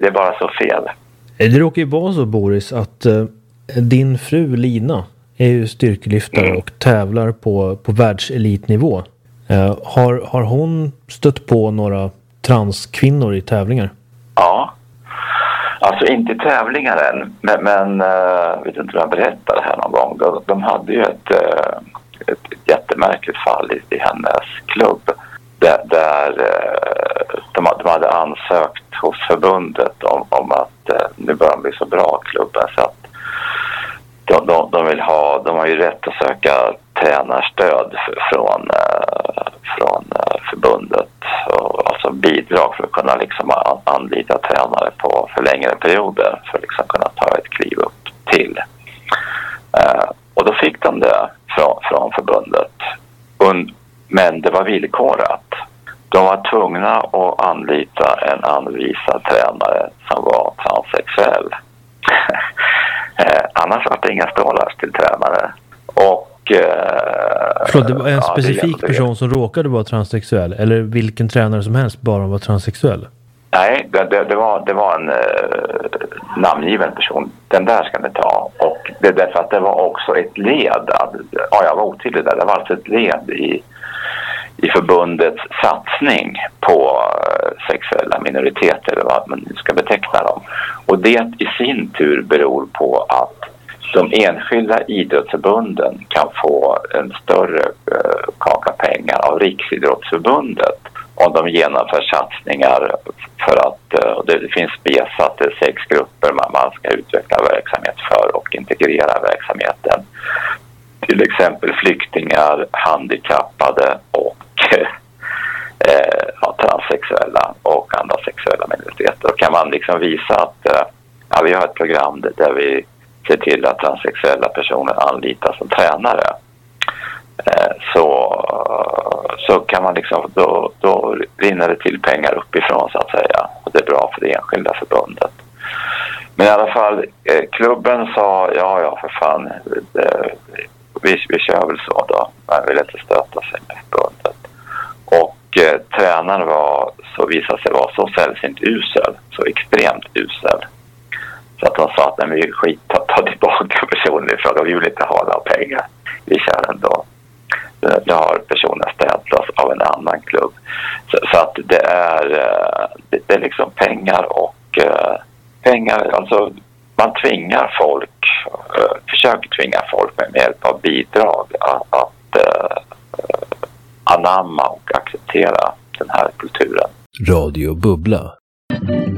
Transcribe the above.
det är bara så fel. Det råkar ju vara så, Boris, att din fru Lina är ju styrkelyftare och tävlar på världselitnivå. Har hon stött på några transkvinnor i tävlingar? Ja, alltså inte i tävlingar än, men vet inte om jag berättade det här någon gång. De hade ju ett jättemärkligt fall i hennes klubb där de hade ansökt hos förbundet om att nu börjar de bli så bra, klubben, så att de har ju rätt att söka tränarstöd från förbundet, och alltså bidrag för att kunna liksom anlita tränare för längre perioder för att liksom kunna ta ett kliv upp till. Och då fick de det från förbundet, men det var villkorat. De var tvungna att anlita en anvisad tränare som var transsexuell. Annars var det inga stålar till tränare. Och det var en specifik person som råkade vara transsexuell, eller vilken tränare som helst bara var transsexuell? Nej, det var en namngiven person. Den där ska ni ta. Och det är därför att det var också ett led. Jag var otydlig där. Det var alltså ett led i förbundets satsning på sexuella minoriteter, eller vad man ska beteckna dem. Och det i sin tur beror på att de enskilda idrottsförbunden kan få en större kaka pengar av Riksidrottsförbundet om de genomför satsningar för att det finns besatt 6 grupper man ska utveckla verksamhet för och integrera verksamheten. Till exempel flyktingar, handikappade och transsexuella och andra sexuella minoriteter. Och kan man liksom visa att vi har ett program där vi ser till att transsexuella personer anlitas som tränare, så kan man liksom då rinner det till pengar uppifrån, så att säga, och det är bra för det enskilda förbundet. Men i alla fall, klubben sa ja för fan, vi kör väl så då. Man vill inte stöta sig med förbundet. Och tränaren visade sig vara så sällsynt usel, så extremt usel, så att de sa att vi ta tillbaka personen i fråga, vi vill inte ha några pengar, vi kör ändå. Det har personen städats av en annan klubb. Så att det är liksom pengar och pengar, alltså man tvingar folk, försöker tvinga folk med hjälp av bidrag att anamma och acceptera den här kulturen. Radio Bubbla.